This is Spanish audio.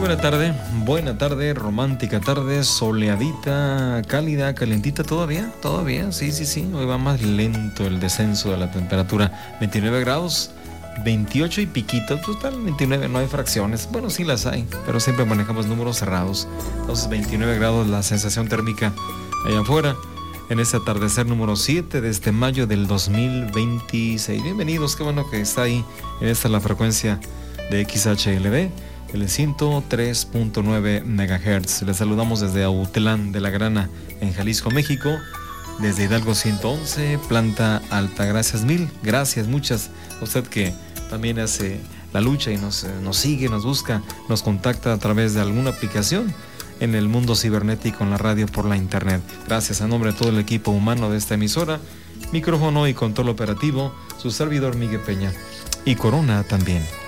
buena tarde, romántica tarde, soleadita, cálida, calentita todavía, sí, hoy va más lento el descenso de la temperatura, 29 grados, 28 y piquito, pues para el 29 no hay fracciones, bueno sí las hay, pero siempre manejamos números cerrados, entonces 29 grados la sensación térmica allá afuera, en este atardecer número 7 de este mayo del 2026, bienvenidos, qué bueno que está ahí, en esta la frecuencia de XHLD, el 103.9 MHz. Les saludamos desde Autlán de la Grana, en Jalisco, México. Desde Hidalgo 111, Planta Alta. Gracias mil, gracias muchas. A usted que también hace la lucha y nos sigue, nos busca, nos contacta a través de alguna aplicación en el mundo cibernético, en la radio, por la internet. Gracias a nombre de todo el equipo humano de esta emisora. Micrófono y control operativo, su servidor Miguel Peña. Y Corona también.